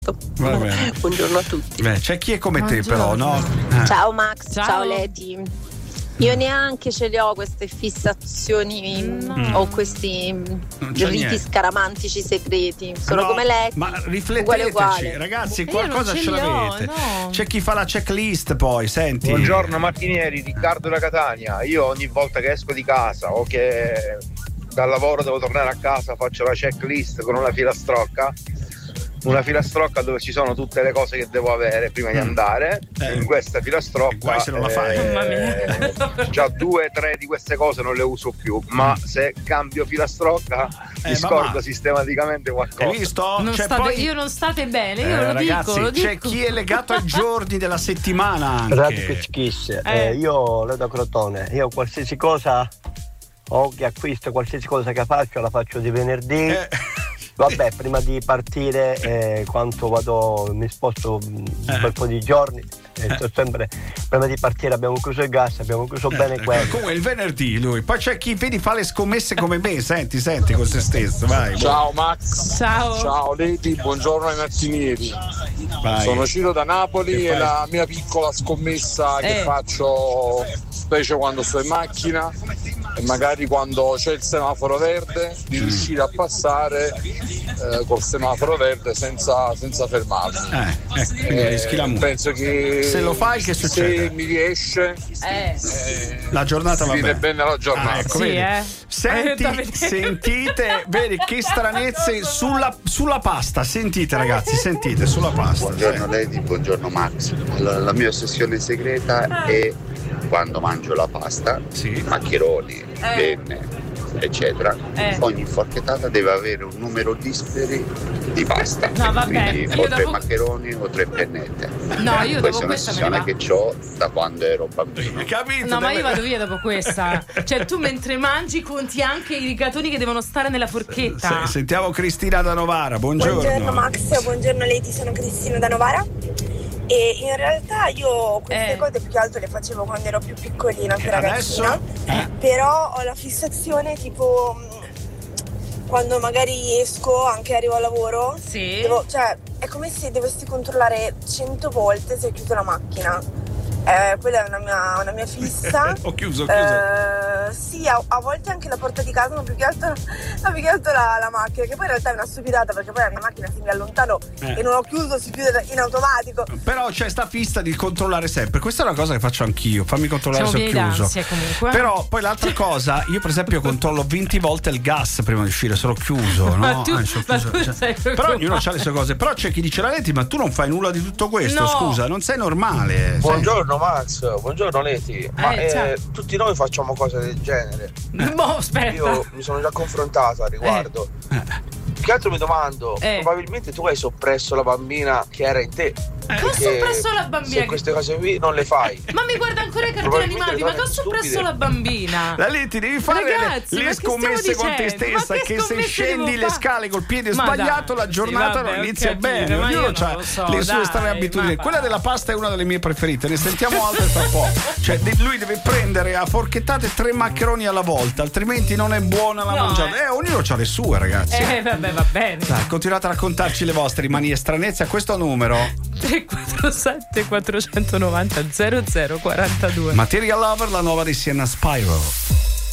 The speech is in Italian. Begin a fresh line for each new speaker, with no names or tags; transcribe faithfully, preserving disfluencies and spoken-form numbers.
posto.
Va bene.
Buongiorno a tutti.
Beh, c'è chi è come
Buongiorno.
te però, no? Eh.
Ciao Max, ciao,
Ciao.
Leti. Io neanche ce le ho queste fissazioni
No.
o questi
Non c'è
riti
niente.
scaramantici segreti. Sono
No,
come Leti.
ma
uguale
rifletteteci,
uguale.
ragazzi,
Io
qualcosa
non
ce
ce li ho,
l'avete.
no.
C'è chi fa la checklist poi, senti.
Buongiorno mattinieri, Riccardo da Catania. Io ogni volta che esco di casa o che dal lavoro devo tornare a casa faccio la checklist con una filastrocca. Una filastrocca dove ci sono tutte le cose che devo avere prima di andare.
Eh.
In questa filastrocca
Guai se non la fai.
Mamma mia.
già due o tre di queste cose non le uso più, ma se cambio filastrocca
Eh,
mi scordo
mamma.
sistematicamente qualcosa.
Hai visto?
Non
C'è
state,
poi...
io non state bene, io
Eh,
lo
ragazzi,
dico, lo
c'è
dico.
chi è legato ai giorni della settimana
Radio
anche.
Kiss,
Eh.
eh, io le da Crotone, io qualsiasi cosa o che acquisto, qualsiasi cosa che faccio la faccio di venerdì.
Eh.
Vabbè, prima di partire, eh, quando vado, mi sposto un
Eh.
bel po' di giorni, eh, sto sempre, prima di partire abbiamo chiuso il gas, abbiamo chiuso bene
Eh,
quello.
Comunque il venerdì lui. Poi c'è chi vedi fa le scommesse come me. Senti, senti con se stesso. Vai.
Ciao Max.
Ciao.
Ciao Leti, buongiorno ai mattinieri.
Vai.
Sono Ciro da Napoli
Che
e
fai?
la mia piccola scommessa
Eh.
che faccio specie quando sto in macchina e magari quando c'è il semaforo verde di
Mm.
riuscire a passare eh, col semaforo verde senza, senza fermarmi.
Eh, ecco, quindi
Eh,
rischi la multa.
penso che
Se lo fai, che succede?
se mi riesce
Eh.
eh,
La giornata va
viene
bene.
bene la giornata.
Ah, ecco,
Sì,
vedi.
eh.
Senti,
Aiuta a vedere.
sentite, vedi che stranezze sulla, sulla pasta. Sentite ragazzi, sentite sulla pasta.
Buongiorno
sì.
Lady, buongiorno Max. La, la mia ossessione segreta è quando mangio la pasta,
Sì.
maccheroni, penne, eccetera.
Eh.
Ogni forchettata deve avere un numero dispari di pasta.
No, vabbè,
Quindi
io
o tre
dopo-
maccheroni o tre pennette.
No, io dopo
Questa è
questa me ne
un'ossessione che ho da quando ero bambino.
Capito?
No, ma
Deve-
io vado via dopo questa. Cioè, tu mentre mangi conti anche i rigatoni che devono stare nella forchetta.
Se- Sentiamo Cristina da Novara, buongiorno.
Buongiorno Max, buongiorno Leti, sono Cristina da Novara e in realtà io queste
Eh.
cose più che altro le facevo quando ero più piccolina, più
E
ragazzina,
adesso? Eh.
però ho la fissazione tipo mh, quando magari esco, anche arrivo al lavoro,
Sì.
devo- cioè è come se dovessi controllare cento volte se ho chiuso la macchina. Eh, quella è una mia, una mia fissa.
Ho chiuso, ho chiuso.
Eh, sì, a, a volte anche la porta di casa, ma più che altro, ma più che altro la, la macchina, che poi in realtà è una stupidata perché poi la mia macchina se mi allontano
Eh.
e non ho chiuso si chiude in automatico.
Però c'è sta fissa di controllare sempre. Questa è una cosa che faccio anch'io. Fammi controllare
Siamo
se ho
pieni
chiuso.
d'ansia comunque.
Però poi l'altra cosa, io per esempio controllo venti volte il gas prima di uscire, se l'ho chiuso, no?
Ma tu-
Ah, se l'ho
ma
chiuso,
tu
cioè-
sei
Però
preoccupato.
ognuno ha le sue cose. Però c'è chi dice la Leti, ma tu non fai nulla di tutto questo,
No.
scusa, non sei normale. sei-
Buongiorno Max, buongiorno Leti. Ma
Eh, ciao.
eh, tutti noi facciamo cose del genere.
Boh, aspetta.
Io mi sono già confrontato al riguardo.
Eh.
Più che altro mi domando,
Eh.
probabilmente tu hai soppresso la bambina che era in te.
Che ho
Perché
soppresso la bambina
Se
che-
queste cose qui non le fai.
Ma mi guarda ancora i cartoni
Probabilmente
animati, ma che ho
le
soppresso
stupide.
la bambina?
La Leti, devi fare le-
Ragazzi,
le,
ma che stiamo
scommesse con te
dicendo? Ma
stessa,
che
che se
scommesse
scendi
devo
le
fa-
scale col piede
Ma
sbagliato,
dai,
la giornata
sì, vabbè,
non
ho
inizia
capito,
bene.
ma io
Ognuno
non
ha
lo so,
le sue
dai,
strane abitudini.
ma
Quella
va.
della pasta è una delle mie preferite, ne sentiamo altre tra poco. Cioè, de- lui deve prendere a forchettate tre maccheroni alla volta, altrimenti non è buona la
No,
mangiata.
eh.
Eh, ognuno ha le sue, ragazzi.
Eh, vabbè, va bene.
Dai, continuate a raccontarci le vostre manie stranezze a questo numero.
tre quattro sette quattro nove zero zero zero quattro due.
Material Lover, la nuova di Sienna Spiral.